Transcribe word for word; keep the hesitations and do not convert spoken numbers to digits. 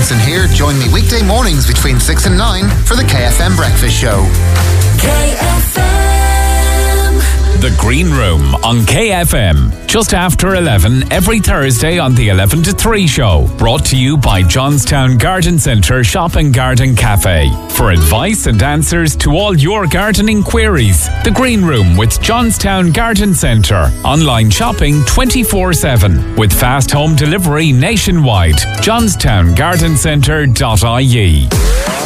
Jason here. Join me weekday mornings between six and nine for the K F M Breakfast Show. K F M. The Green Room on K F M. Just after eleven every Thursday on the eleven to three show. Brought to you by Johnstown Garden Centre Shop and Garden Cafe. For advice and answers to all your gardening queries. The Green Room with Johnstown Garden Centre. Online shopping twenty-four seven. With fast home delivery nationwide. johnstown garden centre dot I E.